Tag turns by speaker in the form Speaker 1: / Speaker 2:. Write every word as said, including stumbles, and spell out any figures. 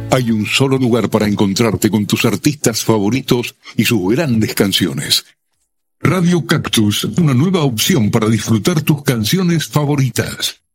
Speaker 1: Hay un solo lugar para encontrarte con tus artistas favoritos y sus grandes canciones. Radio Cactus, una nueva opción para disfrutar tus canciones favoritas.